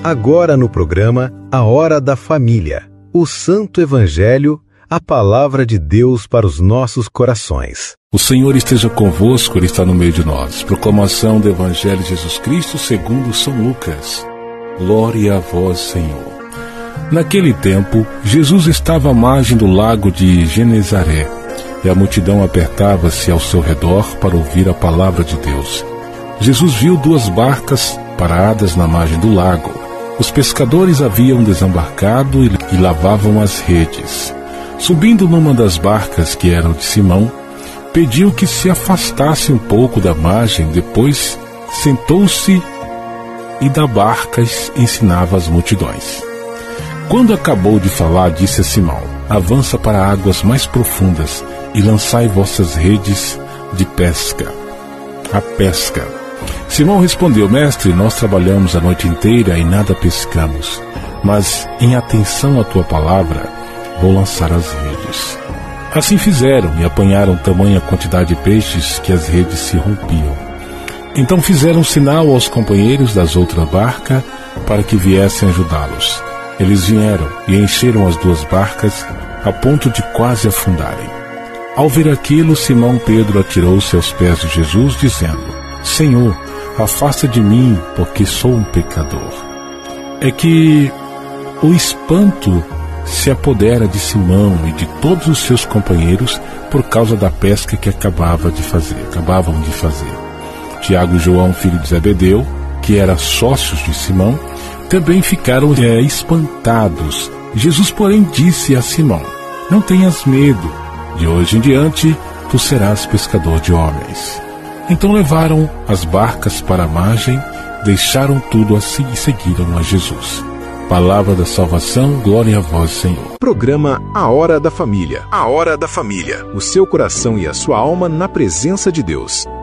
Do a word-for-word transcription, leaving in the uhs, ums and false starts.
Agora no programa A Hora da Família, o Santo Evangelho, a Palavra de Deus para os nossos corações. O Senhor esteja convosco, Ele está no meio de nós. Proclamação do Evangelho de Jesus Cristo segundo São Lucas. Glória a vós, Senhor. Naquele tempo, Jesus estava à margem do lago de Genezaré, e a multidão apertava-se ao seu redor para ouvir a palavra de Deus. Jesus viu duas barcas paradas na margem do lago. Os pescadores haviam desembarcado e lavavam as redes. Subindo numa das barcas, que era de Simão, pediu que se afastasse um pouco da margem. Depois sentou-se e da barca ensinava as multidões. Quando acabou de falar, disse a Simão: avança para águas mais profundas e lançai vossas redes de pesca. A pesca. Simão respondeu: mestre, nós trabalhamos a noite inteira e nada pescamos, mas em atenção à tua palavra vou lançar as redes. Assim fizeram e apanharam tamanha quantidade de peixes que as redes se rompiam. Então fizeram sinal aos companheiros das outras barcas para que viessem ajudá-los. Eles vieram e encheram as duas barcas a ponto de quase afundarem. Ao ver aquilo, Simão Pedro atirou-se aos pés de Jesus, dizendo: Senhor, afasta de mim, porque sou um pecador. É que o espanto se apodera de Simão e de todos os seus companheiros por causa da pesca que acabava de fazer, acabavam de fazer. Tiago e João, filho de Zebedeu, que eram sócios de Simão, também ficaram é, espantados. Jesus, porém, disse a Simão: não tenhas medo, de hoje em diante tu serás pescador de homens. Então levaram as barcas para a margem, deixaram tudo assim e seguiram a Jesus. Palavra da salvação, glória a vós, Senhor. Programa A Hora da Família. A Hora da Família. O seu coração e a sua alma na presença de Deus.